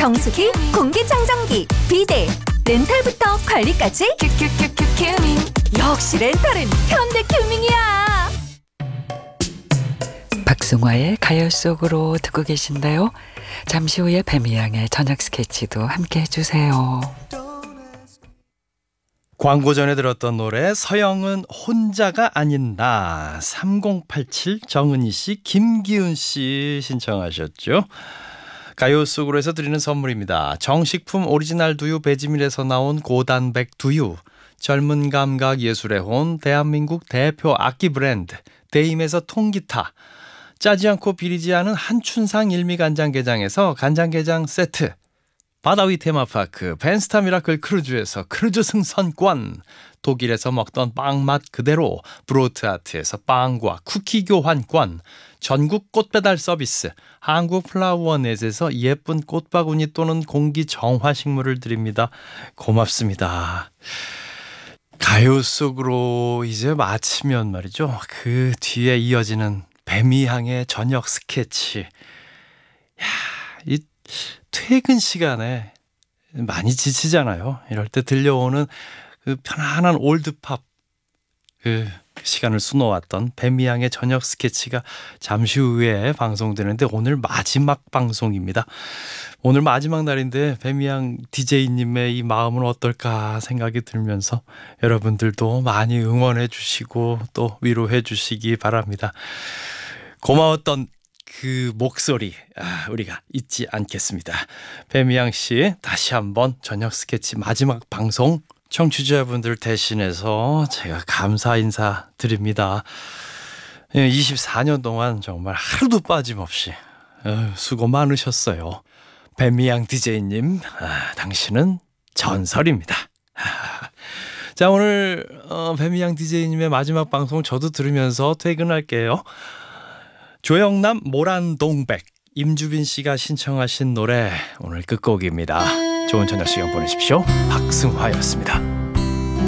정수기, 공기청정기, 비데, 렌탈부터 관리까지 큐큐큐큐 큐밍. 역시 렌탈은 현대큐밍이야. 박승화의 가요 속으로 듣고 계신데요. 잠시 후에 뱀이양의 저녁 스케치도 함께 해주세요. 광고 전에 들었던 노래 서영은 혼자가 아닌 나. 3087 정은희 씨, 김기훈 씨 신청하셨죠. 가요 속으로 해서 드리는 선물입니다. 정식품 오리지널 두유 배지밀에서 나온 고단백 두유, 젊은 감각 예술의 혼 대한민국 대표 악기 브랜드 데임에서 통기타, 짜지 않고 비리지 않은 한춘상 일미간장게장에서 간장게장 세트, 바다위 테마파크 벤스타 미라클 크루즈에서 크루즈 승선권, 독일에서 먹던 빵맛 그대로 브로트아트에서 빵과 쿠키 교환권, 전국 꽃배달 서비스 한국 플라워넷에서 예쁜 꽃바구니 또는 공기 정화 식물을 드립니다. 고맙습니다. 가요 속으로 이제 마치면 말이죠. 그 뒤에 이어지는 뱀이향의 저녁 스케치. 야, 이 퇴근 시간에 많이 지치잖아요. 이럴 때 들려오는 그 편안한 올드팝, 그 시간을 수놓았던 뱀이향의 저녁 스케치가 잠시 후에 방송되는데 오늘 마지막 방송입니다. 오늘 마지막 날인데 뱀이향 DJ님의 이 마음은 어떨까 생각이 들면서 여러분들도 많이 응원해 주시고 또 위로해 주시기 바랍니다. 고마웠던 그 목소리 우리가 잊지 않겠습니다. 뱀이향 씨 다시 한번 저녁 스케치 마지막 방송 청취자분들 대신해서 제가 감사 인사 드립니다. 24년 동안 정말 하루도 빠짐없이 수고 많으셨어요. 뱀이향 DJ님, 당신은 전설입니다. 자, 오늘 뱀이향 DJ님의 마지막 방송 저도 들으면서 퇴근할게요. 조영남 모란동백, 임주빈 씨가 신청하신 노래 오늘 끝곡입니다. 좋은 저녁 시간 보내십시오. 박승화였습니다.